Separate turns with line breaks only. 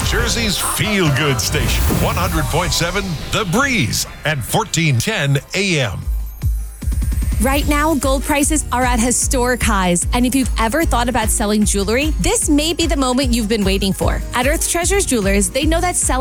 Jersey's feel-good station. 100.7 The Breeze and 1410 AM.
Right now, gold prices are at historic highs. And if you've ever thought about selling jewelry, this may be the moment you've been waiting for. At Earth Treasures Jewelers, they know that selling